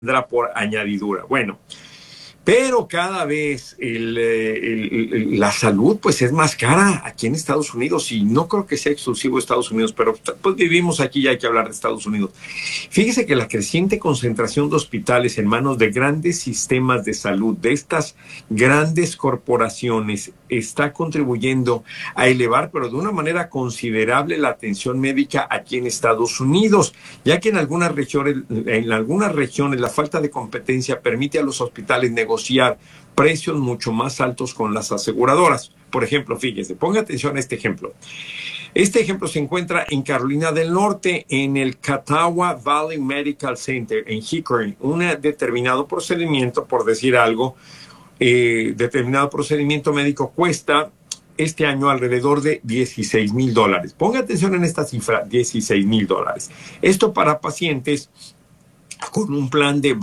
vendrá por añadidura. Bueno, pero cada vez la salud pues es más cara aquí en Estados Unidos y no creo que sea exclusivo de Estados Unidos, pero pues vivimos aquí y hay que hablar de Estados Unidos. Fíjese que la creciente concentración de hospitales en manos de grandes sistemas de salud, de estas grandes corporaciones, está contribuyendo a elevar, pero de una manera considerable, la atención médica aquí en Estados Unidos, ya que en algunas regiones la falta de competencia permite a los hospitales negociar precios mucho más altos con las aseguradoras. Por ejemplo, fíjese, ponga atención a este ejemplo. Este ejemplo se encuentra en Carolina del Norte, en el Catawba Valley Medical Center, en Hickory. Un determinado procedimiento, por decir algo, determinado procedimiento médico cuesta este año alrededor de $16,000. Ponga atención en esta cifra, $16,000. Esto para pacientes con un plan de